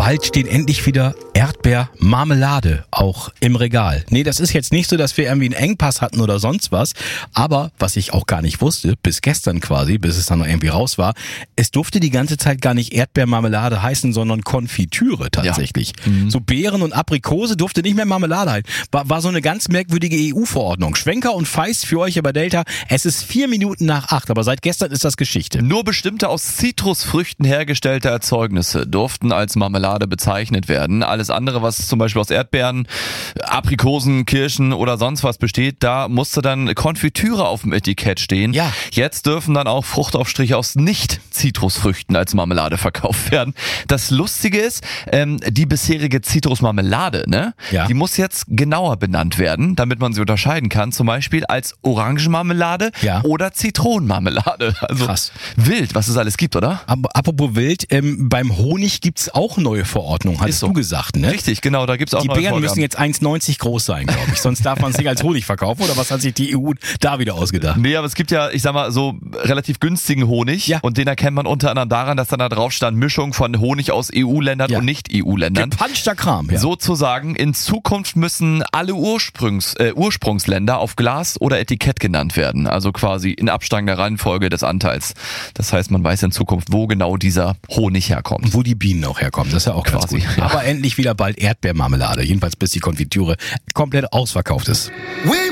bald steht endlich wieder Erdbeermarmelade auch im Regal. Nee, das ist jetzt nicht so, dass wir irgendwie einen Engpass hatten oder sonst was. Aber was ich auch gar nicht wusste, bis gestern quasi, bis es dann noch irgendwie raus war, es durfte die ganze Zeit gar nicht Erdbeermarmelade heißen, sondern Konfitüre tatsächlich. Ja. So Beeren und Aprikose durfte nicht mehr Marmelade heißen. War so eine ganz merkwürdige EU-Verordnung. Schwenker und Feist für euch bei Delta. Es ist 4 Minuten nach 8, aber seit gestern ist das Geschichte. Nur bestimmte aus Zitrusfrüchten hergestellte Erzeugnisse durften als Marmelade bezeichnet werden. Alles andere, was zum Beispiel aus Erdbeeren, Aprikosen, Kirschen oder sonst was besteht, da musste dann Konfitüre auf dem Etikett stehen. Ja. Jetzt dürfen dann auch Fruchtaufstriche aus Nicht-Zitrusfrüchten als Marmelade verkauft werden. Das Lustige ist, die bisherige Zitrusmarmelade, ne? Ja. Die muss jetzt genauer benannt werden, damit man sie unterscheiden kann. Zum Beispiel als Orangenmarmelade oder Zitronenmarmelade. Also krass. Wild, was es alles gibt, oder? Apropos wild, beim Honig gibt's auch neue Verordnungen, hattest du gesagt, ne? Richtig, genau, da gibt's auch die neue Beeren Vorgaben. müssen jetzt 1,90 groß sein, glaube ich. Sonst darf man es nicht als Honig verkaufen. Oder was hat sich die EU da wieder ausgedacht? Nee, aber es gibt ja, ich sag mal, so relativ günstigen Honig. Ja. Und den erkennt man unter anderem daran, dass dann da drauf stand, Mischung von Honig aus EU-Ländern und Nicht-EU-Ländern. Gepanschter Kram, ja. Sozusagen, in Zukunft müssen alle Ursprungsländer auf Glas oder Etikett genannt werden. Also quasi in absteigender Reihenfolge des Anteils. Das heißt, man weiß in Zukunft, wo genau dieser Honig herkommt. Und wo die Bienen auch herkommen, das ist ja auch quasi ganz gut. Ja. Aber endlich wieder bald Erdbeermarmelade, jedenfalls bis die Konfitüre komplett ausverkauft ist.